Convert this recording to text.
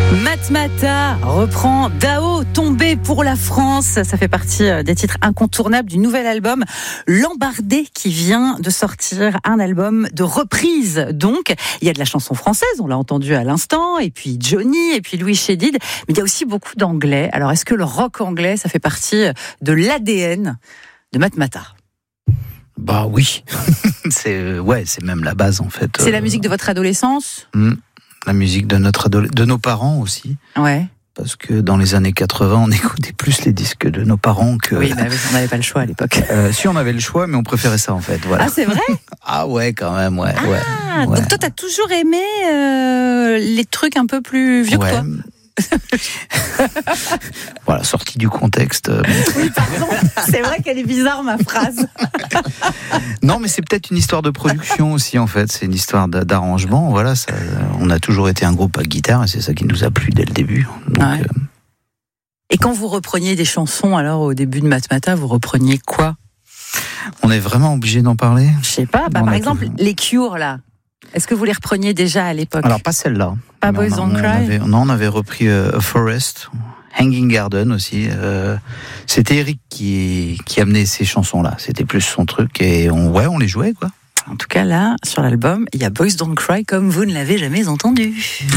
Matmata reprend Dao, tombé pour la France. Ça fait partie des titres incontournables du nouvel album Lambardé qui vient de sortir, un album de reprise. Donc, il y a de la chanson française, on l'a entendu à l'instant, et puis Johnny, et puis Louis Chédid, mais il y a aussi beaucoup d'anglais. Alors, est-ce que le rock anglais, ça fait partie de l'ADN de Matmata ? Bah oui, c'est même la base en fait. C'est la musique de votre adolescence ? La musique de de nos parents aussi. Ouais. Parce que dans les années 80, on écoutait plus les disques de nos parents que... Oui, on n'avait pas le choix à l'époque. Si, on avait le choix, mais on préférait ça en fait. Voilà. Ah, c'est vrai ? Ah ouais, quand même, ouais. Donc toi, t'as toujours aimé les trucs un peu plus vieux que toi ? Voilà, sortie du contexte. Oui, pardon, c'est vrai qu'elle est bizarre ma phrase. Non, mais c'est peut-être une histoire de production aussi en fait. C'est une histoire d'arrangement. Voilà, on a toujours été un groupe à guitare et c'est ça qui nous a plu dès le début. Donc, ouais. Et quand vous repreniez des chansons, alors au début de Matmata, vous repreniez quoi ? On est vraiment obligé d'en parler ? Je sais pas. Par exemple, les Cure là. Est-ce que vous les repreniez déjà à l'époque ? Alors pas celle-là. Pas Boys Don't Cry. On avait repris A Forest, Hanging Garden aussi. C'était Eric qui amenait ces chansons-là. C'était plus son truc et on les jouait quoi. En tout cas là, sur l'album, il y a Boys Don't Cry comme vous ne l'avez jamais entendu.